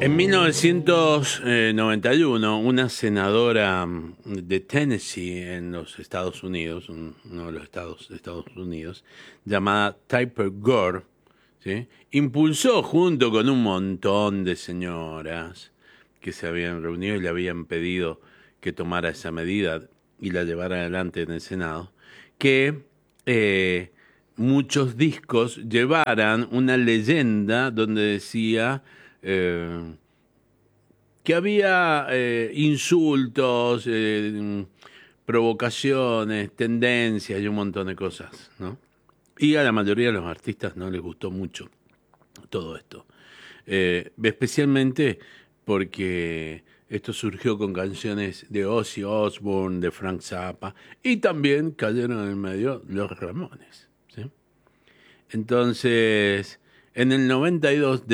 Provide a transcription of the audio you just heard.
En 1991, una senadora de Tennessee en los Estados Unidos, uno de los estados de Estados Unidos, llamada Tipper Gore, ¿sí?, impulsó junto con un montón de señoras que se habían reunido y le habían pedido que tomara esa medida y la llevara adelante en el Senado, que muchos discos llevaran una leyenda donde decía que había insultos, provocaciones, tendencias y un montón de cosas, ¿no? Y a la mayoría de los artistas no les gustó mucho todo esto. Especialmente porque esto surgió con canciones de Ozzy Osbourne, de Frank Zappa, y también cayeron en el medio los Ramones, ¿sí? Entonces, en el 92